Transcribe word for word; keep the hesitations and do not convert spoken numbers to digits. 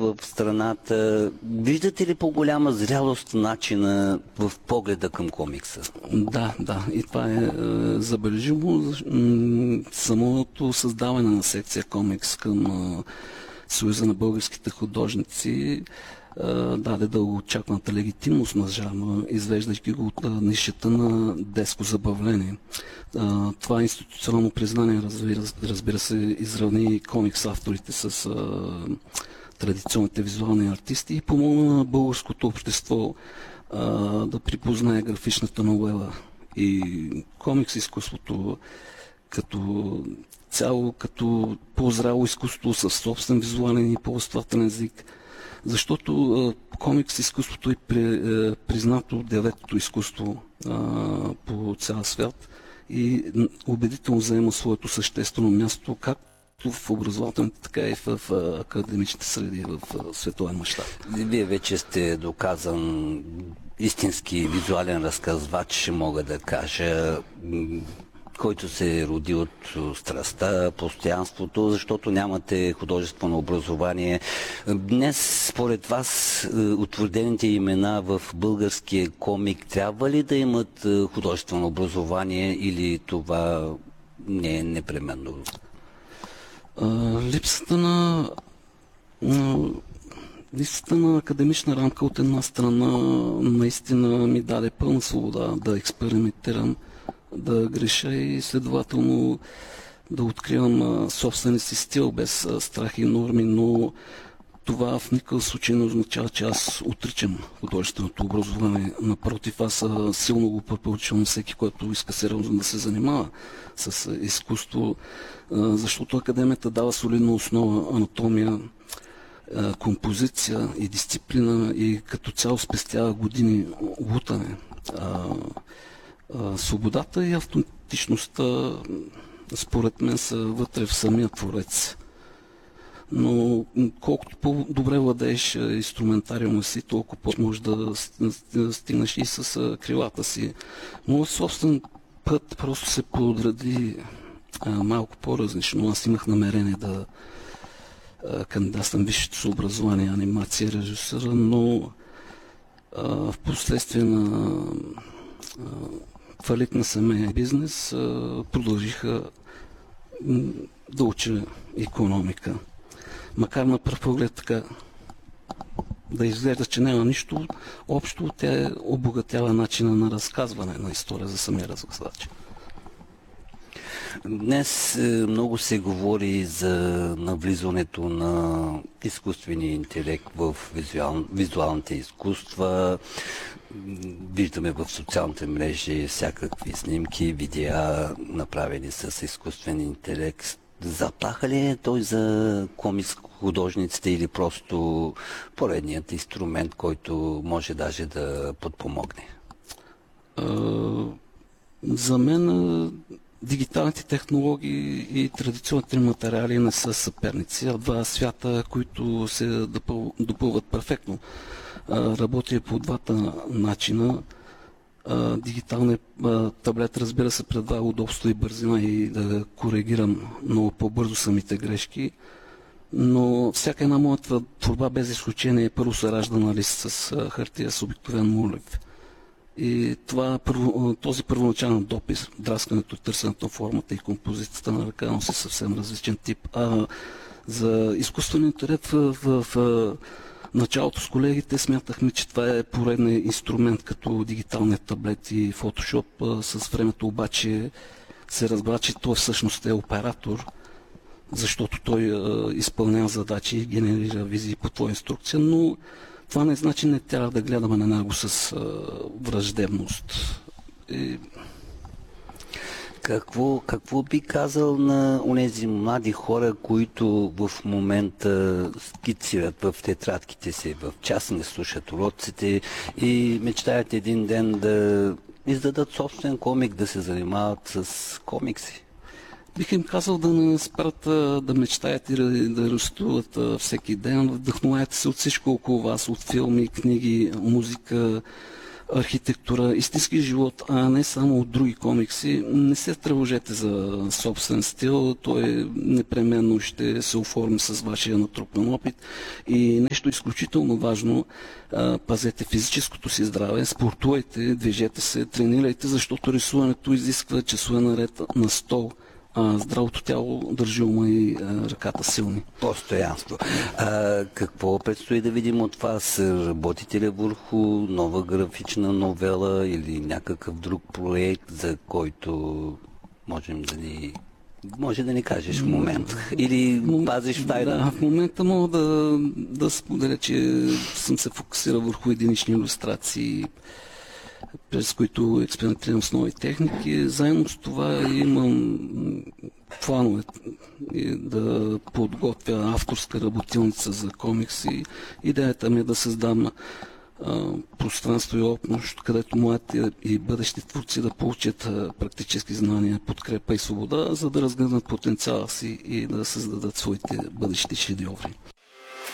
в страната. Виждате ли по-голяма зрялост начина в погледа към комикса? Да, да. И това е, е забележимо. Самото създаване на секция комикс към е, Съюза на българските художници даде дългоочакваната легитимност на жанра, извеждайки го от нишата на детско забавление. Това институционално признание, разбира, разбира се, изравни комикс авторите с а, традиционните визуални артисти и помогна на българското общество а, да припознае графичната новела и комикс изкуството като цяло, като по-зряло изкуство със собствен визуален и по-възствателен език. Защото а, комикс изкуството е при, е признато деветото изкуство а, по цял свят и убедително заема своето съществено място както в образователните, така и в, в академичните среди в световен мащаб. Вие вече сте доказан истински визуален разказвач, мога да кажа, който се роди от страстта, постоянството, защото нямате художествено образование. Днес, според вас, утвърдените имена в българския комик трябва ли да имат художествено образование или това не е непременно? Липсата на, на липсата на академична рамка от една страна наистина ми даде пълна свобода да експериментирам, да греша и следователно да откривам собствения си стил без страх и норми, но това в никакъв случай не означава, че аз отричам художественото образование. Напротив, аз силно го препоръчвам всеки, който иска сериозно да се занимава с изкуство, защото академията дава солидна основа, анатомия, композиция и дисциплина и като цяло спестява години лутане. Свободата и автентичността според мен са вътре в самия творец. Но колкото по-добре владееш инструментариума си, толкова по-можеш да стигнеш и с крилата си. Моят собствен път просто се подреди малко по-различно. Аз имах намерение да кандидатствам висшето си образование, анимация и режисъра, но в последствие на фалит на семейния бизнес продължиха да уча икономика. Макар на пръв поглед така да изглежда, че няма нищо общо, тя обогатява начина на разказване на история за самия разказвач. Днес много се говори за навлизането на изкуствения интелект в визуал, визуалните изкуства. Виждаме в социалните мрежи всякакви снимки, видеа, направени с изкуствен интелект. Заплаха ли е той за комикс художниците или просто поредният инструмент, който може даже да подпомогне? А, за мен дигиталните технологии и традиционните материали не са съперници, а два свята, които се допъл... допълват перфектно. Работя по двата начина. Дигиталният таблет, разбира се, предлага удобство и бързина и да коригирам много по-бързо самите грешки, но всяка една моя творба без изключение първо се ражда на лист с хартия с обикновен молив. И това, този първоначален допис, драскането, търсенето на формата и композицията на ръка носи съвсем различен тип. А за изкуствен интелект в, в, в началото с колегите смятахме, че това е поредният инструмент като дигиталният таблет и фотошоп. С времето обаче се разбра, че той всъщност е оператор, защото той а, изпълнява задачи и генерира визии по твоя инструкция, но това не значи не трябва да гледаме на него с а, враждебност. И... Какво, какво би казал на онези млади хора, които в момента скицират в тетрадките си, в час не слушат уроците и мечтаят един ден да издадат собствен комик, да се занимават с комикси? Бих им казал да не спрат да мечтаят и да, да рисуват всеки ден. Вдъхновявате се от всичко около вас, от филми, книги, музика, архитектура, истински живот, а не само от други комикси. Не се тревожете за собствен стил, той непременно ще се оформи с вашия натрупан опит. И нещо изключително важно, пазете физическото си здраве, спортувайте, движете се, тренирайте, защото рисуването изисква часове наред на стол. А здравото тяло държи ума и а, ръката силни. Постоянство. А, какво предстои да видим от вас? Работите ли върху нова графична новела или някакъв друг проект, за който можем да ни... Може да ни кажеш в момента. Или пазиш в тайна? Да, в момента мога да, да споделя, че съм се фокусирал върху единични илюстрации, през които експериментирам с нови техники. Заедно с това имам планове да подготвя авторска работилница за комикси. Идеята ми е да създам а, пространство и общност, където младите и бъдещи творци да получат а, практически знания, подкрепа и свобода, за да разгърнат потенциала си и да създадат своите бъдещи шедьоври.